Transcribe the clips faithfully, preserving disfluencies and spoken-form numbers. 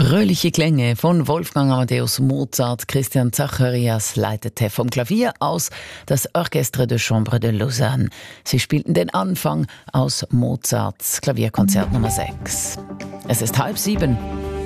Fröhliche Klänge von Wolfgang Amadeus Mozart. Christian Zacharias leitete vom Klavier aus das Orchestre de Chambre de Lausanne. Sie spielten den Anfang aus Mozarts Klavierkonzert Nummer sechs. Es ist halb sieben.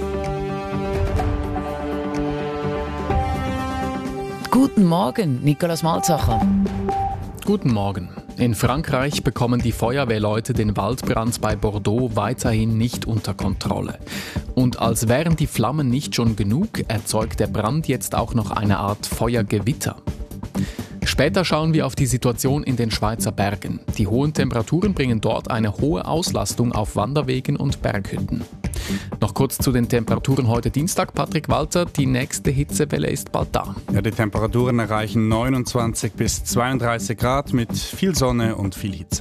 Guten Morgen, Nikolaus Malzacher. Guten Morgen. In Frankreich bekommen die Feuerwehrleute den Waldbrand bei Bordeaux weiterhin nicht unter Kontrolle. Und als wären die Flammen nicht schon genug, erzeugt der Brand jetzt auch noch eine Art Feuergewitter. Später schauen wir auf die Situation in den Schweizer Bergen. Die hohen Temperaturen bringen dort eine hohe Auslastung auf Wanderwegen und Berghütten. Noch kurz zu den Temperaturen heute Dienstag. Patrick Walter, die nächste Hitzewelle ist bald da. Ja, die Temperaturen erreichen neunundzwanzig bis zweiunddreißig Grad mit viel Sonne und viel Hitze.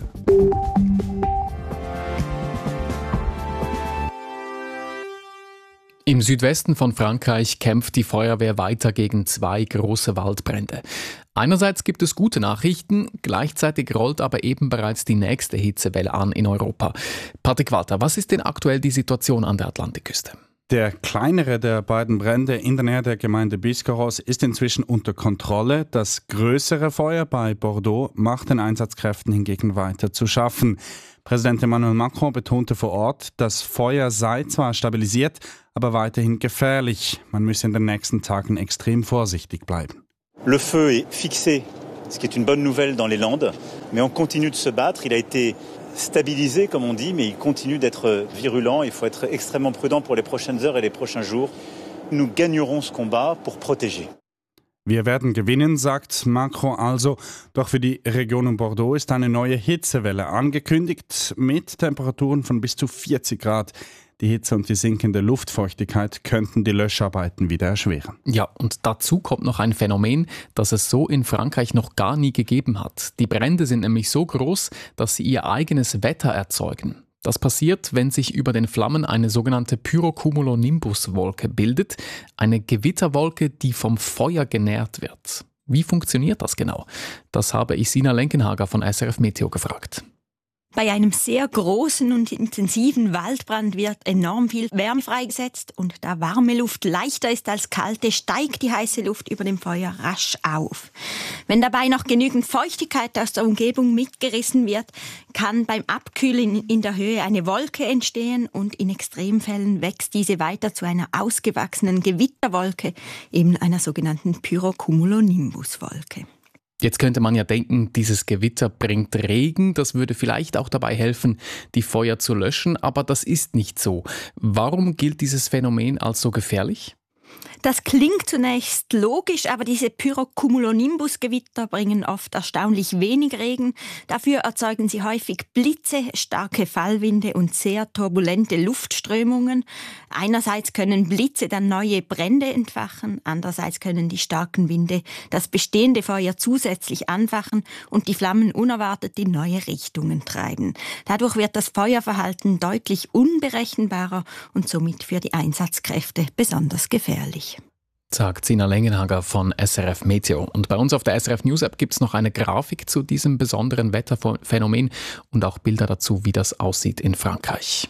Im Südwesten von Frankreich kämpft die Feuerwehr weiter gegen zwei große Waldbrände. Einerseits gibt es gute Nachrichten, gleichzeitig rollt aber eben bereits die nächste Hitzewelle an in Europa. Patrick Walter, was ist denn aktuell die Situation an der Atlantikküste? Der kleinere der beiden Brände in der Nähe der Gemeinde Biscarrosse ist inzwischen unter Kontrolle. Das größere Feuer bei Bordeaux macht den Einsatzkräften hingegen weiter zu schaffen. Präsident Emmanuel Macron betonte vor Ort, das Feuer sei zwar stabilisiert, aber weiterhin gefährlich. Man müsse in den nächsten Tagen extrem vorsichtig bleiben. Le feu est fixé, ce qui est une bonne nouvelle dans les Landes, mais on continue de se battre. Il a été stabilisé, comme on dit, mais il continue d'être virulent. Il faut être extrêmement prudent pour les prochaines heures et les prochains jours. Nous gagnerons ce combat pour protéger. Wir werden gewinnen, sagt Macron also. Doch für die Region um Bordeaux ist eine neue Hitzewelle angekündigt mit Temperaturen von bis zu vierzig Grad. Die Hitze und die sinkende Luftfeuchtigkeit könnten die Löscharbeiten wieder erschweren. Ja, und dazu kommt noch ein Phänomen, das es so in Frankreich noch gar nie gegeben hat. Die Brände sind nämlich so groß, dass sie ihr eigenes Wetter erzeugen. Das passiert, wenn sich über den Flammen eine sogenannte Pyrocumulonimbus-Wolke bildet, eine Gewitterwolke, die vom Feuer genährt wird. Wie funktioniert das genau? Das habe ich Sina Lenkenhager von S R F Meteo gefragt. Bei einem sehr großen und intensiven Waldbrand wird enorm viel Wärme freigesetzt und da warme Luft leichter ist als kalte, steigt die heiße Luft über dem Feuer rasch auf. Wenn dabei noch genügend Feuchtigkeit aus der Umgebung mitgerissen wird, kann beim Abkühlen in der Höhe eine Wolke entstehen und in Extremfällen wächst diese weiter zu einer ausgewachsenen Gewitterwolke, eben einer sogenannten Pyrocumulonimbus-Wolke. Jetzt könnte man ja denken, dieses Gewitter bringt Regen, das würde vielleicht auch dabei helfen, die Feuer zu löschen, aber das ist nicht so. Warum gilt dieses Phänomen als so gefährlich? Das klingt zunächst logisch, aber diese Pyrocumulonimbus-Gewitter bringen oft erstaunlich wenig Regen. Dafür erzeugen sie häufig Blitze, starke Fallwinde und sehr turbulente Luftströmungen. Einerseits können Blitze dann neue Brände entfachen, andererseits können die starken Winde das bestehende Feuer zusätzlich anfachen und die Flammen unerwartet in neue Richtungen treiben. Dadurch wird das Feuerverhalten deutlich unberechenbarer und somit für die Einsatzkräfte besonders gefährlich. Sagt Sina Lenkenhager von S R F Meteo. Und bei uns auf der S R F News App gibt es noch eine Grafik zu diesem besonderen Wetterphänomen und auch Bilder dazu, wie das aussieht in Frankreich.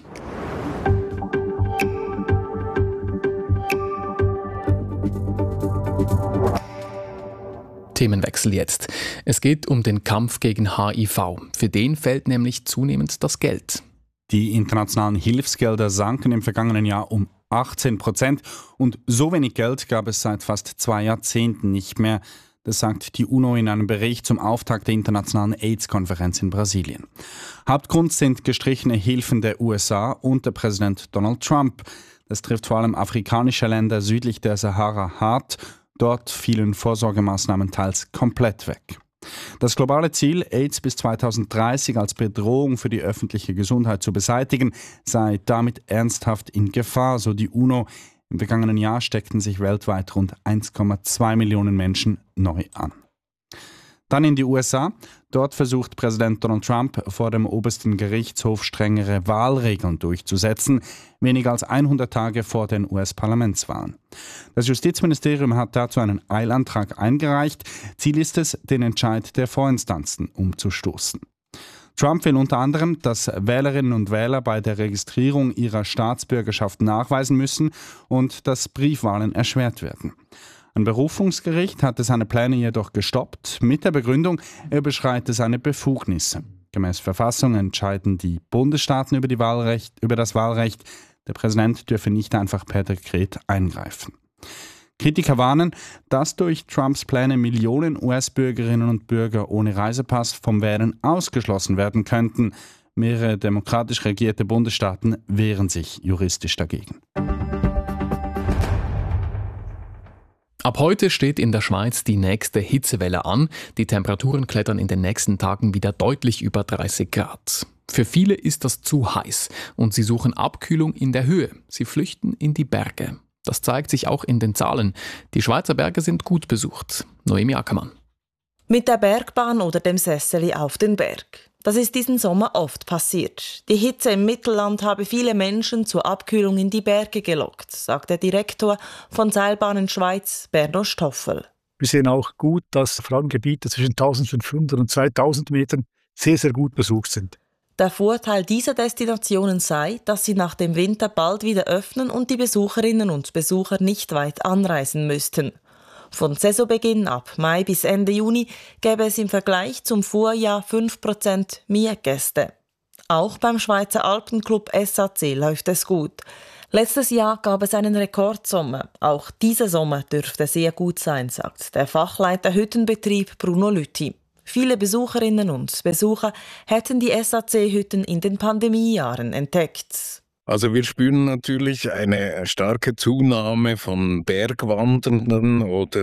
Themenwechsel jetzt. Es geht um den Kampf gegen H I V. Für den fällt nämlich zunehmend das Geld. Die internationalen Hilfsgelder sanken im vergangenen Jahr um achtzehn Prozent und so wenig Geld gab es seit fast zwei Jahrzehnten nicht mehr. Das sagt die UNO in einem Bericht zum Auftakt der internationalen AIDS-Konferenz in Brasilien. Hauptgrund sind gestrichene Hilfen der U S A und der Präsident Donald Trump. Das trifft vor allem afrikanische Länder südlich der Sahara hart. Dort fielen Vorsorgemaßnahmen teils komplett weg. Das globale Ziel, AIDS bis zweitausenddreißig als Bedrohung für die öffentliche Gesundheit zu beseitigen, sei damit ernsthaft in Gefahr, so die UNO. Im vergangenen Jahr steckten sich weltweit rund eins Komma zwei Millionen Menschen neu an. Dann in die U S A. Dort versucht Präsident Donald Trump vor dem obersten Gerichtshof strengere Wahlregeln durchzusetzen, weniger als hundert Tage vor den U S-Parlamentswahlen. Das Justizministerium hat dazu einen Eilantrag eingereicht. Ziel ist es, den Entscheid der Vorinstanzen umzustoßen. Trump will unter anderem, dass Wählerinnen und Wähler bei der Registrierung ihrer Staatsbürgerschaft nachweisen müssen und dass Briefwahlen erschwert werden. Ein Berufungsgericht hatte seine Pläne jedoch gestoppt, mit der Begründung, er überschreite seine Befugnisse. Gemäß Verfassung entscheiden die Bundesstaaten über, die Wahlrecht, über das Wahlrecht. Der Präsident dürfe nicht einfach per Dekret eingreifen. Kritiker warnen, dass durch Trumps Pläne Millionen U S-Bürgerinnen und Bürger ohne Reisepass vom Wählen ausgeschlossen werden könnten. Mehrere demokratisch regierte Bundesstaaten wehren sich juristisch dagegen. Ab heute steht in der Schweiz die nächste Hitzewelle an. Die Temperaturen klettern in den nächsten Tagen wieder deutlich über dreißig Grad. Für viele ist das zu heiß und sie suchen Abkühlung in der Höhe. Sie flüchten in die Berge. Das zeigt sich auch in den Zahlen. Die Schweizer Berge sind gut besucht. Noemi Ackermann. Mit der Bergbahn oder dem Sesseli auf den Berg. Das ist diesen Sommer oft passiert. Die Hitze im Mittelland habe viele Menschen zur Abkühlung in die Berge gelockt, sagt der Direktor von Seilbahnen Schweiz, Berno Stoffel. Wir sehen auch gut, dass vor allem Gebiete zwischen eintausendfünfhundert und zweitausend Metern sehr, sehr gut besucht sind. Der Vorteil dieser Destinationen sei, dass sie nach dem Winter bald wieder öffnen und die Besucherinnen und Besucher nicht weit anreisen müssten. Von Saisonbeginn ab Mai bis Ende Juni gäbe es im Vergleich zum Vorjahr fünf Prozent mehr Gäste. Auch beim Schweizer Alpenclub S A C läuft es gut. Letztes Jahr gab es einen Rekordsommer. Auch dieser Sommer dürfte sehr gut sein, sagt der Fachleiter Hüttenbetrieb Bruno Lüthi. Viele Besucherinnen und Besucher hätten die S A C-Hütten in den Pandemiejahren entdeckt. Also wir spüren natürlich eine starke Zunahme von Bergwandernden oder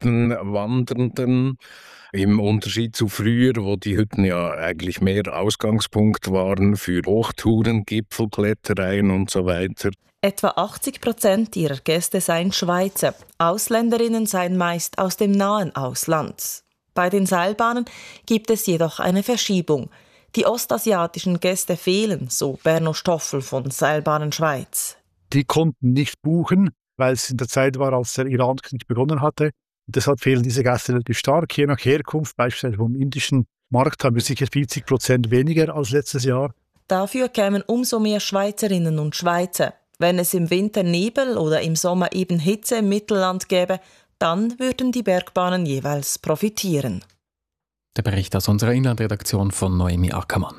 Hüttenwandernden. Im Unterschied zu früher, wo die Hütten ja eigentlich mehr Ausgangspunkt waren für Hochtouren, Gipfelklettereien und so weiter. Etwa achtzig Prozent ihrer Gäste seien Schweizer. Ausländerinnen seien meist aus dem nahen Ausland. Bei den Seilbahnen gibt es jedoch eine Verschiebung. Die ostasiatischen Gäste fehlen, so Berno Stoffel von Seilbahnen Schweiz. Die konnten nicht buchen, weil es in der Zeit war, als der Irankrieg begonnen hatte. Deshalb fehlen diese Gäste relativ stark. Je nach Herkunft, beispielsweise vom indischen Markt, haben wir sicher vierzig Prozent weniger als letztes Jahr. Dafür kämen umso mehr Schweizerinnen und Schweizer. Wenn es im Winter Nebel oder im Sommer eben Hitze im Mittelland gäbe, dann würden die Bergbahnen jeweils profitieren. Der Bericht aus unserer Inlandredaktion von Noemi Ackermann.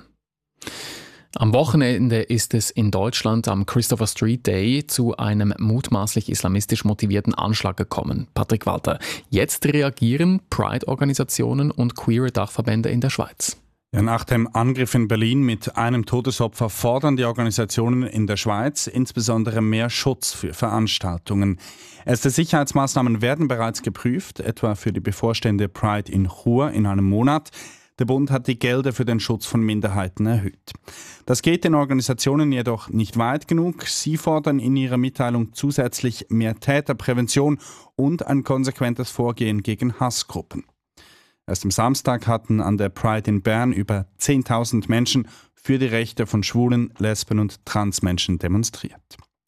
Am Wochenende ist es in Deutschland am Christopher Street Day zu einem mutmaßlich islamistisch motivierten Anschlag gekommen. Patrick Walter, jetzt reagieren Pride-Organisationen und queere Dachverbände in der Schweiz. Ja, nach dem Angriff in Berlin mit einem Todesopfer fordern die Organisationen in der Schweiz insbesondere mehr Schutz für Veranstaltungen. Erste Sicherheitsmaßnahmen werden bereits geprüft, etwa für die bevorstehende Pride in Chur in einem Monat. Der Bund hat die Gelder für den Schutz von Minderheiten erhöht. Das geht den Organisationen jedoch nicht weit genug. Sie fordern in ihrer Mitteilung zusätzlich mehr Täterprävention und ein konsequentes Vorgehen gegen Hassgruppen. Erst am Samstag hatten an der Pride in Bern über zehntausend Menschen für die Rechte von Schwulen, Lesben und Transmenschen demonstriert.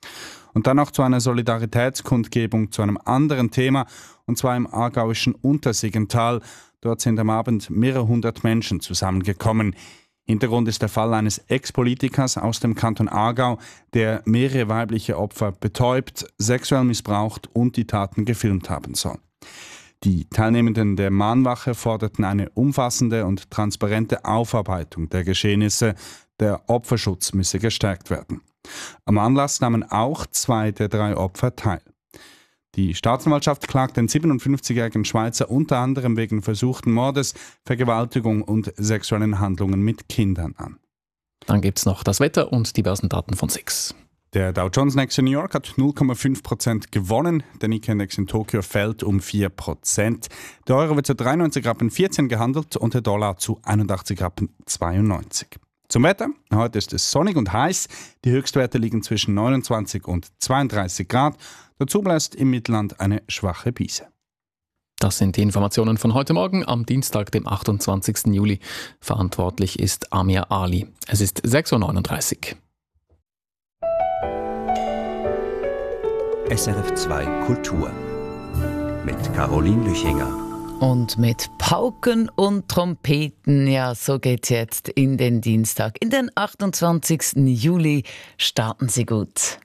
Und dann noch zu einer Solidaritätskundgebung zu einem anderen Thema, und zwar im aargauischen Untersiggental. Dort sind am Abend mehrere hundert Menschen zusammengekommen. Hintergrund ist der Fall eines Ex-Politikers aus dem Kanton Aargau, der mehrere weibliche Opfer betäubt, sexuell missbraucht und die Taten gefilmt haben soll. Die Teilnehmenden der Mahnwache forderten eine umfassende und transparente Aufarbeitung der Geschehnisse. Der Opferschutz müsse gestärkt werden. Am Anlass nahmen auch zwei der drei Opfer teil. Die Staatsanwaltschaft klagt den siebenundfünfzigjährigen Schweizer unter anderem wegen versuchten Mordes, Vergewaltigung und sexuellen Handlungen mit Kindern an. Dann gibt es noch das Wetter und die Börsendaten von SIX. Der Dow Jones Index in New York hat null Komma fünf Prozent gewonnen. Der Nikkei-Index in Tokio fällt um vier Prozent. Der Euro wird zu dreiundneunzig Rappen vierzehn gehandelt und der Dollar zu einundachtzig Rappen zweiundneunzig. Zum Wetter. Heute ist es sonnig und heiß. Die Höchstwerte liegen zwischen neunundzwanzig und zweiunddreißig Grad. Dazu bläst im Mittelland eine schwache Brise. Das sind die Informationen von heute Morgen am Dienstag, dem achtundzwanzigsten Juli. Verantwortlich ist Amir Ali. Es ist sechs Uhr neununddreißig. S R F zwei Kultur mit Caroline Lüchinger. Und mit Pauken und Trompeten, ja, so geht's jetzt in den Dienstag. In den achtundzwanzigsten Juli starten Sie gut.